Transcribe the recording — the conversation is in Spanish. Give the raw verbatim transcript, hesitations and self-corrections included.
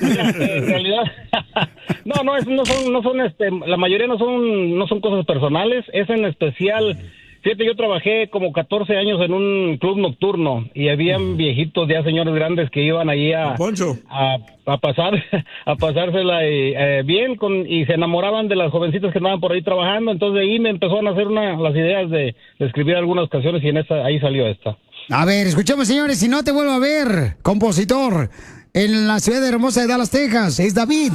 En realidad, no, no, es, no son, no son, este, la mayoría no son, no son cosas personales. Es en especial, fíjate, yo trabajé como catorce años en un club nocturno y habían viejitos, ya señores grandes que iban allí a, a, a pasar, a pasársela eh, eh, bien con, y se enamoraban de las jovencitas que andaban por ahí trabajando. Entonces de ahí me empezó a nacer una, las ideas de, de escribir algunas canciones y en esta, ahí salió esta. A ver, escuchemos, señores, si no te vuelvo a ver, compositor, en la ciudad hermosa de Dallas, Texas, es David.